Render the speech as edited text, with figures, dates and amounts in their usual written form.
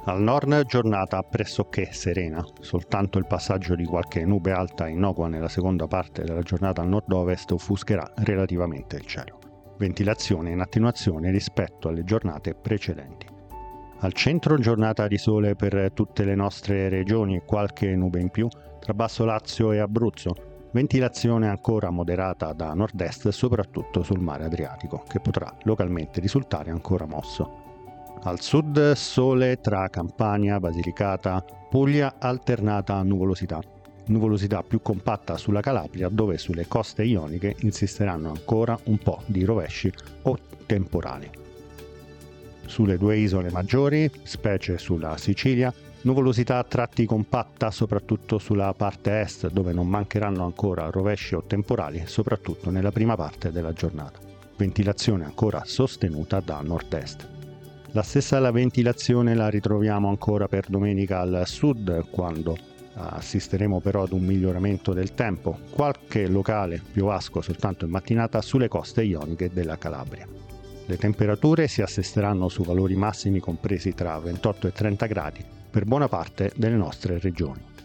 Al nord giornata pressoché serena, soltanto il passaggio di qualche nube alta innocua nella seconda parte della giornata al nord-ovest offuscherà relativamente il cielo. Ventilazione in attenuazione rispetto alle giornate precedenti. Al centro giornata di sole per tutte le nostre regioni e qualche nube in più tra Basso Lazio e Abruzzo. Ventilazione ancora moderata da nord-est soprattutto sul mare Adriatico, che potrà localmente risultare ancora mosso. Al sud sole tra Campania, Basilicata, Puglia alternata a nuvolosità. Nuvolosità più compatta sulla Calabria, dove sulle coste ioniche insisteranno ancora un po' di rovesci o temporali. Sulle due isole maggiori, specie sulla Sicilia, nuvolosità a tratti compatta soprattutto sulla parte est, dove non mancheranno ancora rovesci o temporali, soprattutto nella prima parte della giornata. Ventilazione ancora sostenuta da nord-est. La stessa ventilazione la ritroviamo ancora per domenica al sud, quando assisteremo però ad un miglioramento del tempo, qualche locale piovasco soltanto in mattinata sulle coste ioniche della Calabria. Le temperature si assesteranno su valori massimi compresi tra 28 e 30 gradi per buona parte delle nostre regioni.